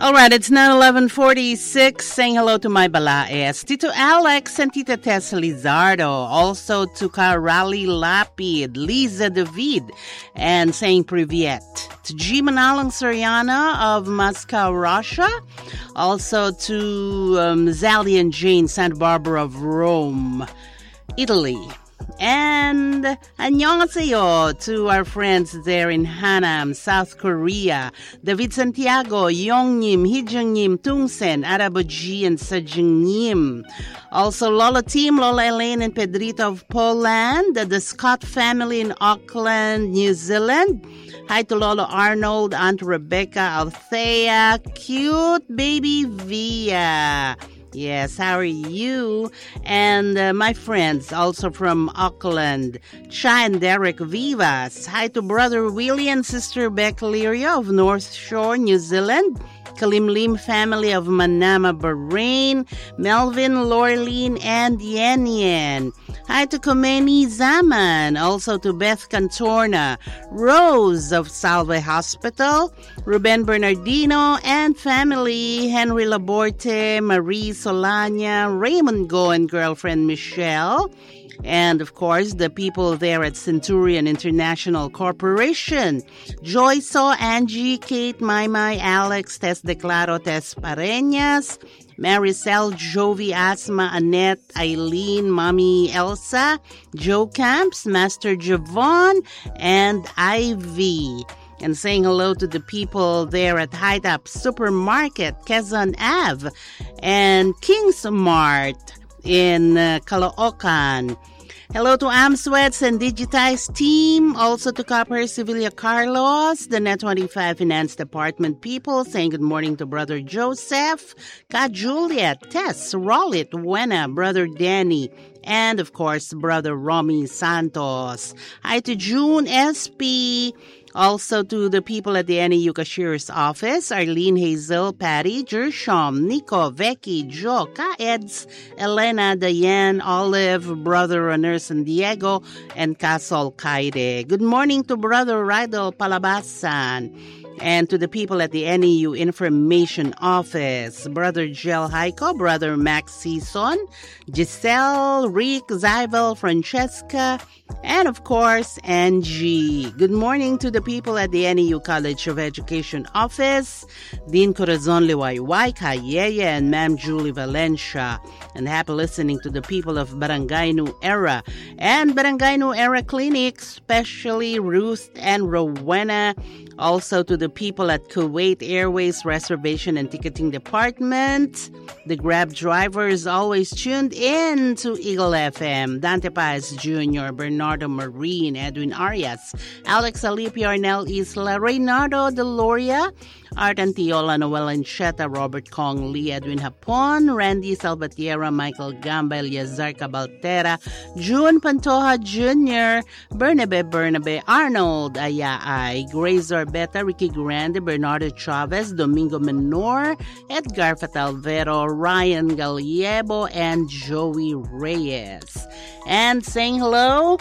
All right, it's now 11:46. Saying hello to my balaes, Tito Alex and Tita Tess Lizardo. Also to Karali Lapid, Liza David, and saying privyet to G. Manalang Soriana of Moscow, Russia. Also to Zally and Jane, Santa Barbara of Rome, Italy. And annyeonghaseyo to our friends there in Hanam, South Korea. David Santiago, Yongnim, Hijungnim, Tungsen, Araboji, and Sajungnim. Also Lola Team, Lola Elaine and Pedrito of Poland. The Scott family in Auckland, New Zealand. Hi to Lola Arnold, Aunt Rebecca, Althea, cute baby Via. Yes, how are you? And my friends also from Auckland, Cha and Derek Vivas. Hi to Brother Willie and Sister Beck Liria of North Shore, New Zealand. Kalimlim family of Manama, Bahrain. Melvin, Lorleen, and Yen Yen. Hi to Komeni Zaman. Also to Beth Cantorna. Rose of Salve Hospital. Ruben Bernardino and family. Henry Laborte, Marie Solana, Raymond Go and girlfriend Michelle. And, of course, the people there at Centurion International Corporation. Joyso, Angie, Kate, Maymay, Alex, Tess Declaro, Tess Pareñas, Maricel, Jovi, Asma, Annette, Eileen, Mommy Elsa, Joe Camps, Master Javon, and Ivy. And saying hello to the people there at High Top Supermarket, Quezon Ave, and King's Mart in Caloocan. Hello to Amswets and Digitize team. Also to Copper Sevilla Carlos, the Net25 Finance Department people, saying good morning to Brother Joseph, Ka Juliet, Tess, Rollit, Wena, Brother Danny, and of course, Brother Romy Santos. Hi to June SP. Also to the people at the NAU Cashier's office, Arlene, Hazel, Patty, Jershom, Nico, Becky, Joe, Ka-Eds, Elena, Diane, Olive, Brother Nurse and Diego, and Casol Kaide. Good morning to Brother Rydel Palabasan. And to the people at the NEU Information Office, Brother Gel Heiko, Brother Max Season, Giselle, Rick, Zybel, Francesca, and of course, Angie. Good morning to the people at the NEU College of Education Office, Dean Corazon Liwayway, Kayeye, and Ma'am Julie Valencia. And happy listening to the people of Barangay New Era and Barangay New Era Clinic, especially Ruth and Rowena. Also to the people at Kuwait Airways Reservation and Ticketing Department. The Grab drivers always tuned in to Eagle FM. Dante Paz Jr., Bernardo Marine, Edwin Arias, Alex Alipi, Arnel Isla, Reynardo Deloria, Art Antiola, Noel Ancheta, Robert Kong, Lee, Edwin Hapon, Randy Salvatierra, Michael Gamba, Eliazar Cabaltera, June Pantoja Jr., Bernabe, Arnold Ayaay, Grace Orbeta, Ricky Grande, Bernardo Chavez, Domingo Menor, Edgar Fatalvero, Ryan Galiebo, and Joey Reyes. And saying hello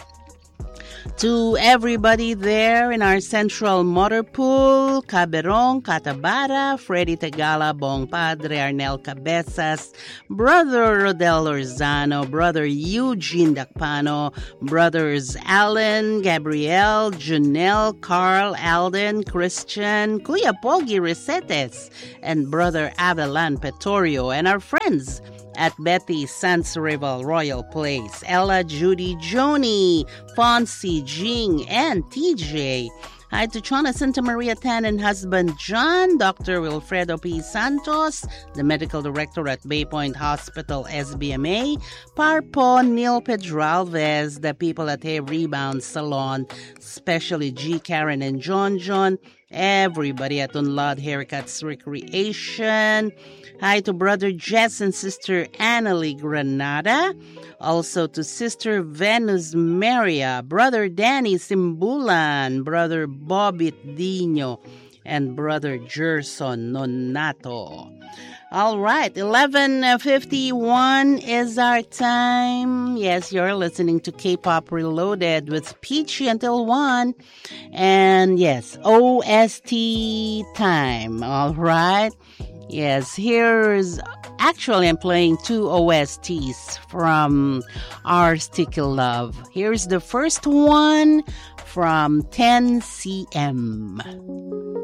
to everybody there in our central motor pool, Caberón, Catabara, Freddy Tegala, Bong Padre, Arnel Cabezas, Brother Rodel Orzano, Brother Eugene Dacpano, Brothers Alan, Gabriel, Janelle, Carl, Alden, Christian, Kuya Pogi Resetes, and Brother Avelan Petorio, and our friends at Betty Sans Rival Royal Place, Ella, Judy, Joni, Fonzie, Jing, and TJ. Hi to Chona Santa Maria Tan and husband John, Dr. Wilfredo P. Santos, the medical director at Bay Point Hospital SBMA, Parpo, Neil Pedralvez, the people at Hair Rebound Salon, especially G. Karen and John, everybody at Unlawed Haircuts Recreation. Hi to Brother Jess and Sister Annalie Granada. Also to Sister Venus Maria, Brother Danny Simbulan, Brother Bobby Dino, and Brother Gerson Nonato. All right, 11:51 is our time. Yes, you're listening to K-Pop Reloaded with Peachy until 1. And yes, OST time. All right. Yes, here's actually I'm playing two OSTs from Our Sticky Love. Here's the first one from 10 cm.